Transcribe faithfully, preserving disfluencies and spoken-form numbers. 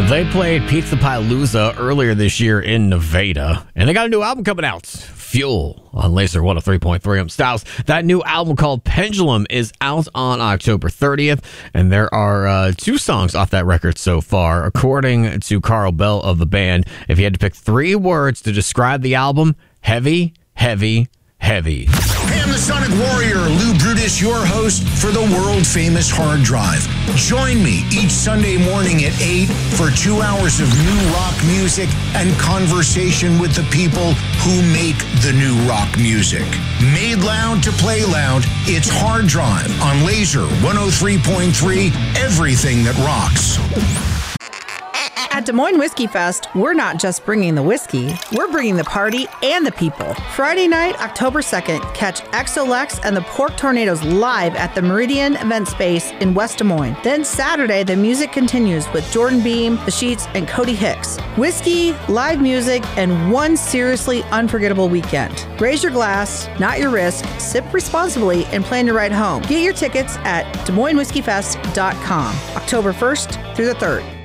They played Pizza Palooza earlier this year in Nevada, and they got a new album coming out, Fuel, on Laser one oh three point three. I'm Styles. That new album called Pendulum is out on October thirtieth, and there are uh, two songs off that record so far. According to Carl Bell of the band, if you had to pick three words to describe the album, heavy, heavy, heavy. Hey, I'm the Sonic Warrior, Lou Brutus, your host for the world-famous Hard Drive. Join me each Sunday morning at eight for two hours of new rock music and conversation with the people who make the new rock music. Made loud to play loud, it's Hard Drive on Laser one oh three point three, everything that rocks. At Des Moines Whiskey Fest, we're not just bringing the whiskey, we're bringing the party and the people. Friday night, October second, catch X O Lex and the Pork Tornadoes live at the Meridian Event Space in West Des Moines. Then Saturday, the music continues with Jordan Beam, The Sheets, and Cody Hicks. Whiskey, live music, and one seriously unforgettable weekend. Raise your glass, not your risk, sip responsibly, and plan your ride home. Get your tickets at Des Moines Whiskey Fest dot com, October first through the third.